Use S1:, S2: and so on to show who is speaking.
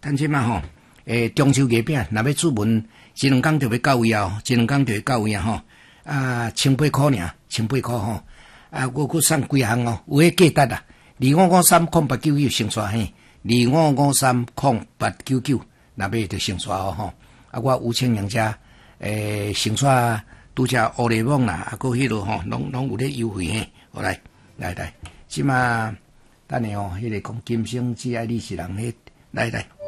S1: 但即嘛吼，中秋月饼若要出门，一两工就要到位啊，一两工就会到位啊吼。1800尔，1800吼。我送几项哦，有迄价值啊，25530899先刷嘿，25530899若要就先刷哦吼。我有请人家先刷拄只乌雷蒙啦，个迄落吼，拢有咧优惠嘿。好来，即嘛，等下哦，迄个讲今生只爱你是人迄，来。